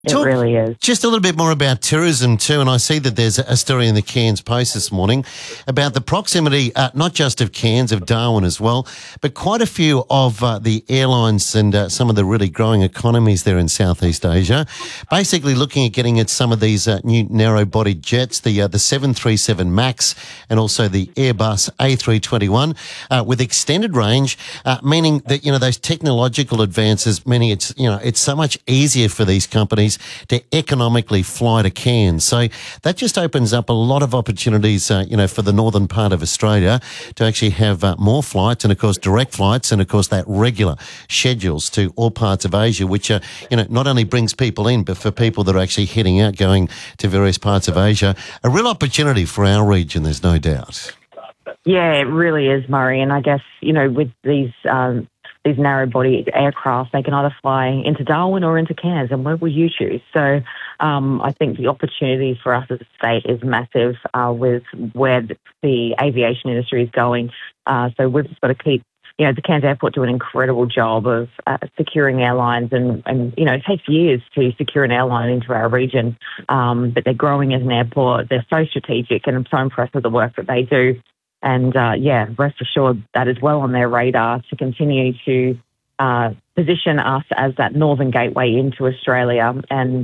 It really is. Just a little bit more about tourism too, and I see that there's a story in the Cairns Post this morning about the proximity, not just of Cairns, of Darwin as well, but quite a few of the airlines and some of the really growing economies there in Southeast Asia, basically looking at getting at some of these new narrow-bodied jets, the 737 MAX and also the Airbus A321 with extended range, meaning that, those technological advances, meaning it's so much easier for these companies to economically fly to Cairns. So that just opens up a lot of opportunities, for the northern part of Australia to actually have more flights and, of course, direct flights and, of course, that regular schedules to all parts of Asia, which, not only brings people in, but for people that are actually heading out, going to various parts of Asia, a real opportunity for our region, there's no doubt. Yeah, it really is, Murray. And I guess, with these narrow-body aircraft, they can either fly into Darwin or into Cairns, and where will you choose? So I think the opportunity for us as a state is massive with where the aviation industry is going. So we've just got to keep, the Cairns Airport do an incredible job of securing airlines, and it takes years to secure an airline into our region, but they're growing as an airport. They're so strategic, and I'm so impressed with the work that they do. And, rest assured that is well on their radar to continue to position us as that northern gateway into Australia. And,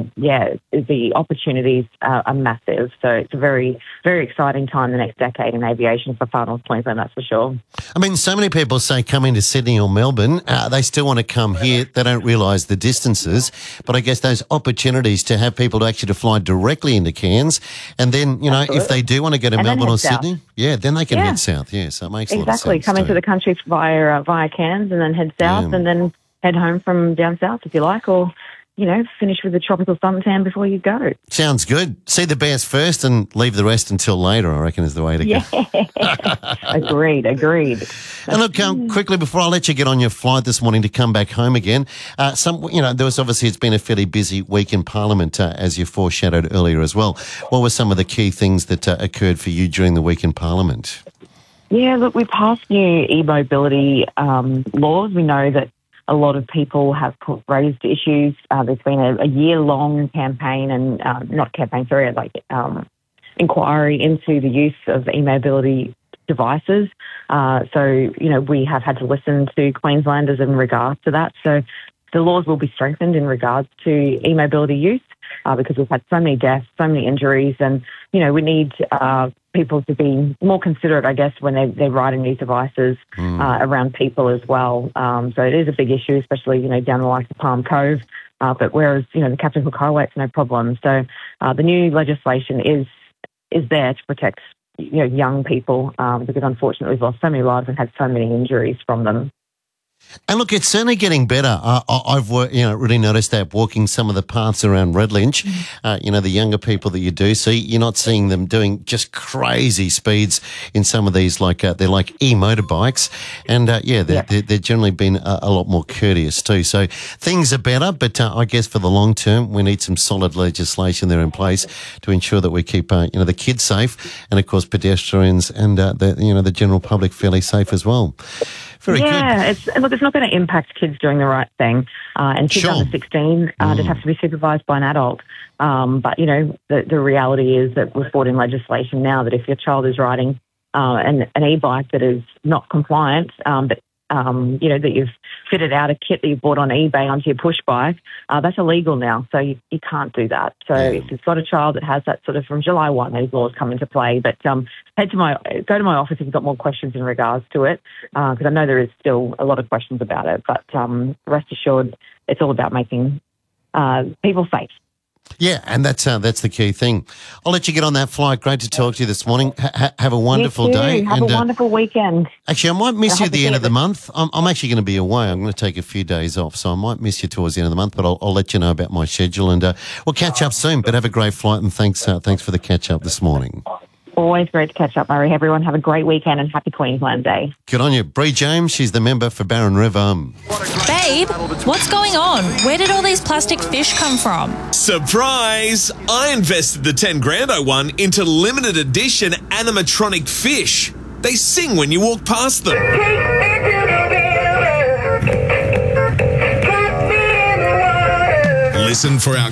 the opportunities are massive. So it's a very, very exciting time the next decade in aviation for Far North Queensland, that's for sure. I mean, so many people say coming to Sydney or Melbourne, they still want to come here. They don't realise the distances. But I guess those opportunities to have people to fly directly into Cairns, and then, Absolutely. If they do want to go to and Melbourne or south. Sydney, then they can head south. Yeah, so it makes a lot of sense. Exactly. Come into the country via Cairns and then head south and then head home from down south if you like, or, finish with a tropical suntan before you go. Sounds good. See the bears first and leave the rest until later, I reckon, is the way to go. Agreed. And look, quickly before I let you get on your flight this morning to come back home again, there was obviously, it's been a fairly busy week in Parliament, as you foreshadowed earlier as well. What were some of the key things that occurred for you during the week in Parliament? Yeah, look, we passed new e-mobility laws. We know that a lot of people have raised issues. There's been a year-long campaign and inquiry into the use of e-mobility devices. We have had to listen to Queenslanders in regards to that. So the laws will be strengthened in regards to e-mobility use because we've had so many deaths, so many injuries, and, we need people to be more considerate, I guess, when they're riding these devices around people as well. So it is a big issue, especially, down the likes of Palm Cove. But whereas, the Captain Cook Highway, it's no problem. So the new legislation is there to protect, young people because unfortunately we've lost so many lives and had so many injuries from them. And look, it's certainly getting better. I've really noticed that walking some of the paths around Red Lynch, the younger people that you do see, you're not seeing them doing just crazy speeds in some of these, they're like e-motorbikes. And, they're generally been a lot more courteous too. So things are better, but I guess for the long term, we need some solid legislation there in place to ensure that we keep, the kids safe and, of course, pedestrians and, the general public fairly safe as well. Very good. It's not going to impact kids doing the right thing. And kids under 16 just have to be supervised by an adult. But, the reality is that we've brought in legislation now that if your child is riding an e-bike that is not compliant, that you've fitted out a kit that you bought on eBay onto your push bike, that's illegal now. So you can't do that. So if you've got a child that has that sort of from July 1, those laws come into play. But go to my office if you've got more questions in regards to it, because I know there is still a lot of questions about it. But rest assured, it's all about making people safe. Yeah, and that's the key thing. I'll let you get on that flight. Great to talk to you this morning. Have a wonderful day. Have a wonderful weekend. Actually, I might miss you at the end of the month. I'm actually going to be away. I'm going to take a few days off, so I might miss you towards the end of the month, but I'll let you know about my schedule, and we'll catch up soon. But have a great flight, and thanks for the catch-up this morning. Always great to catch up, Murray. Everyone have a great weekend and happy Queensland Day. Good on you. Bree James, she's the member for Barron River. Babe, what's going on? Where did all these plastic fish come from? Surprise! I invested the 10 grand I won into limited edition animatronic fish. They sing when you walk past them. listen for our